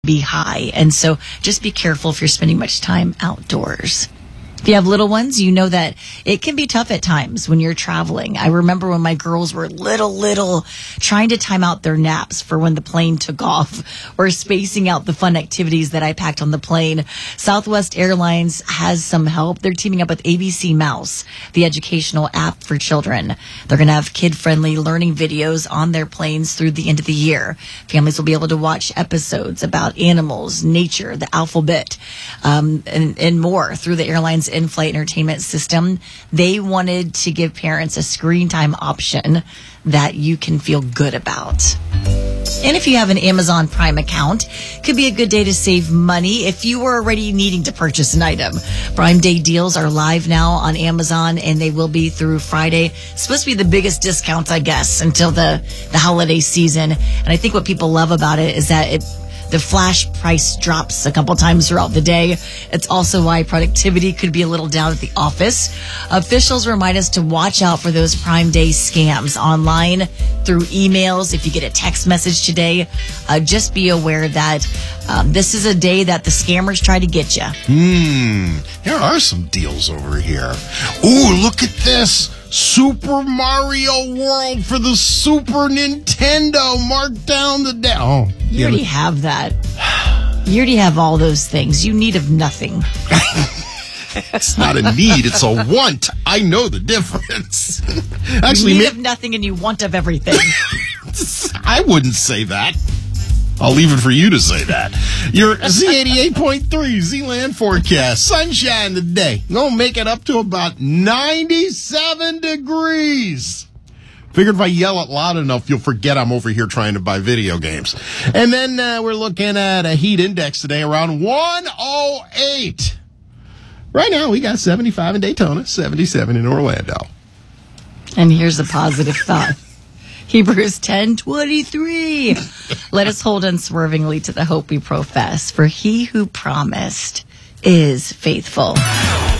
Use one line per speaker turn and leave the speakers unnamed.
be high. And so just be careful if you're spending much time outdoors. If you have little ones, you know that it can be tough at times when you're traveling. I remember when my girls were little, trying to time out their naps for when the plane took off, or spacing out the fun activities that I packed on the plane. Southwest Airlines has some help. They're teaming up with ABC Mouse, the educational app for children. They're going to have kid-friendly learning videos on their planes through the end of the year. Families will be able to watch episodes about animals, nature, the alphabet, and more through the airline's in-flight entertainment system. They wanted to give parents a screen time option that you can feel good about. And if you have an Amazon Prime account, could be a good day to save money if you were already needing to purchase an item. Prime Day deals are live now on Amazon, and they will be through Friday. It's supposed to be the biggest discounts, I guess, until the holiday season. And I think what people love about it is that the flash price drops a couple times throughout the day. It's also why productivity could be a little down at the office. Officials remind us to watch out for those Prime Day scams online, through emails. If you get a text message today, just be aware that this is a day that the scammers try to get you.
There are some deals over here. Ooh, look at this. Super Mario World for the Super Nintendo. Mark down the day. Oh,
you already have that. You already have all those things. You need of nothing.
It's not a need, it's a want. I know the difference. Actually,
you need of nothing and you want of everything.
I wouldn't say that. I'll leave it for you to say that. Your Z88.3 Z-Land forecast. Sunshine today. Gonna make it up to about 97 degrees. Figured if I yell it loud enough, you'll forget I'm over here trying to buy video games. And then we're looking at a heat index today around 108. Right now, we got 75 in Daytona, 77 in Orlando.
And here's a positive thought. Hebrews 10:23. Let us hold unswervingly to the hope we profess, for he who promised is faithful.